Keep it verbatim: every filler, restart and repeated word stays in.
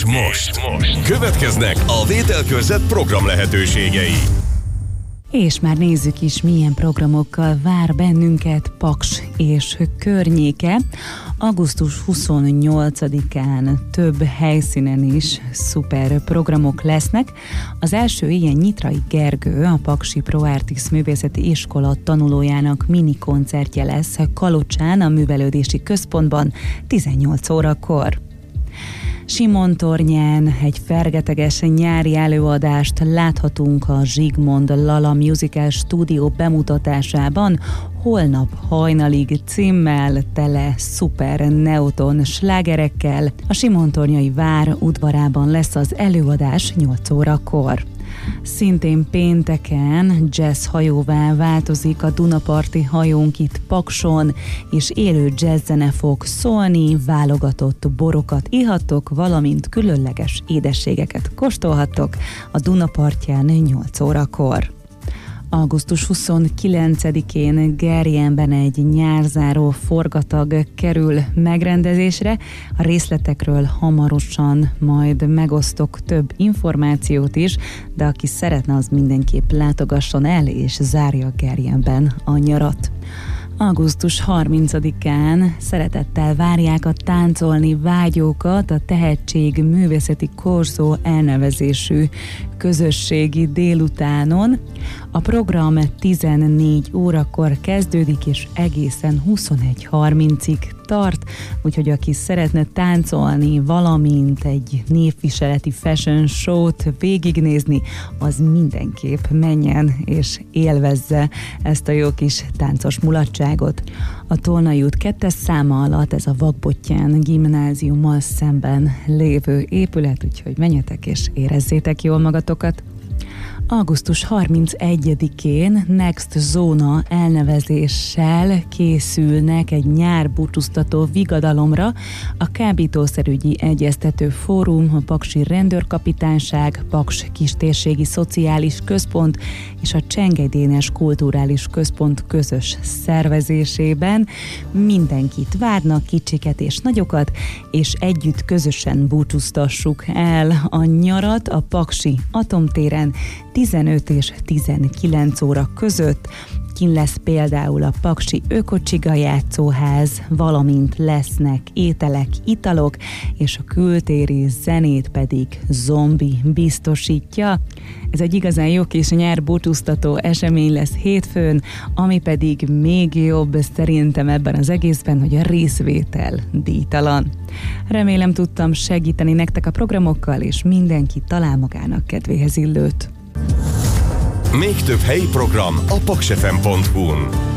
most, most következnek a Vételkörzet program lehetőségei. És már nézzük is, milyen programokkal vár bennünket Paks és környéke. augusztus huszonnyolcadikán több helyszínen is szuper programok lesznek. Az első ilyen Nyitrai Gergő, a Paksi Pro Artis Művészeti Iskola tanulójának mini koncertje lesz Kalocsán, a Művelődési Központban tizennyolc órakor. Simontornyán egy fergeteges nyári előadást láthatunk a Zsigmond Lala Musical Studio bemutatásában, Holnap hajnalig címmel, tele szuper neoton slágerekkel. A simontornyai vár udvarában lesz az előadás nyolc órakor. Szintén pénteken jazz hajóvá változik a Dunaparti hajónk itt Pakson, és élő jazzzene fog szólni, válogatott borokat ihattok, valamint különleges édességeket kóstolhattok a Dunapartján nyolc órakor. augusztus huszonkilencedikén Gerjenben egy nyárzáró forgatag kerül megrendezésre. A részletekről hamarosan majd megosztok több információt is, de aki szeretne, az mindenképp látogasson el és zárja Gerjenben a nyarat. augusztus harmincadikán szeretettel várják a táncolni vágyókat a Tehetség Művészeti Korzó elnevezésű közösségi délutánon. A program tizennégy órakor kezdődik, és egészen huszonegy harmincig tart, úgyhogy aki szeretne táncolni, valamint egy névviseleti fashion show-t végignézni, az mindenképp menjen és élvezze ezt a jó kis táncos mulatságot. A Tolnai út kettes száma alatt ez a Vakbottyán gimnáziummal szemben lévő épület, úgyhogy menjetek és érezzétek jól magatokat. augusztus harmincegyedikén Next Zóna elnevezéssel készülnek egy nyárbúcsúztató vigadalomra a Kábítószerügyi Egyeztető Fórum, a Paksi Rendőrkapitányság, Paks Kistérségi Szociális Központ és a Csengely Dénes Kulturális Központ közös szervezésében. Mindenkit várnak, kicsiket és nagyokat, és együtt közösen búcsúztassuk el a nyarat a Paksi Atomtéren tizenöt és tizenkilenc óra között. Kint lesz például a Paksi Ökocsiga játszóház, valamint lesznek ételek, italok, és a kültéri zenét pedig Zombi biztosítja. Ez egy igazán jó kis nyárbúcsúztató esemény lesz hétfőn, ami pedig még jobb szerintem ebben az egészben, hogy a részvétel díjtalan. Remélem tudtam segíteni nektek a programokkal, és mindenki talál magának kedvéhez illőt. Még több helyi program a paksefem pont hu-n.